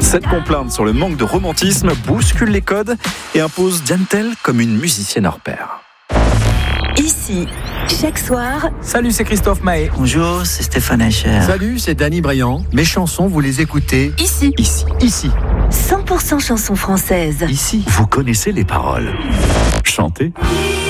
Cette complainte sur le manque de romantisme bouscule les codes et impose Diane Tell comme une musicienne hors pair. Ici, chaque soir. Salut, c'est Christophe Maé. Bonjour, c'est Stéphane Eicher. Salut, c'est Danny Briand. Mes chansons, vous les écoutez Ici. 100% 100% chansons françaises. Ici. Vous connaissez les paroles. Chantez.